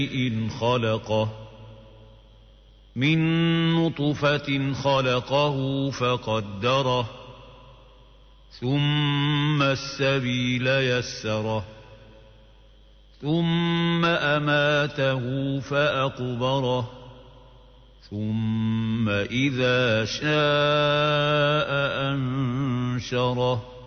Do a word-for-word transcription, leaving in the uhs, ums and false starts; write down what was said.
خلقه من نطفة خلقه فقدره ثم السبيل يسره ثم أماته فأقبره ثم إذا شاء أنشره